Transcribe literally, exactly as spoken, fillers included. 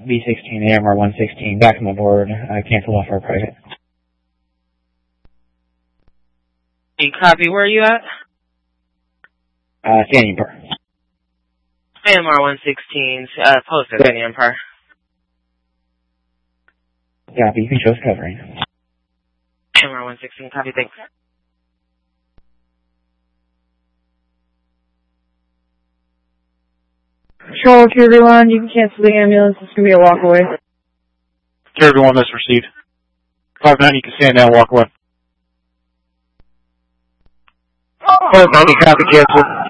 B sixteen, A M R one sixteen, back on the board, uh, cancel off our private. Hey, copy, where are you at? Uh, Sandy Empire. A M R one sixteen, uh, post at Sandy Empire. Copy, you can show us covering. A M R one sixteen, copy, thanks. Control, Carrier one, you can cancel the ambulance. It's going to be a walk away. Carrier one, that's received. five nine, you can stand down, walk away. five ninety, copy, cancel.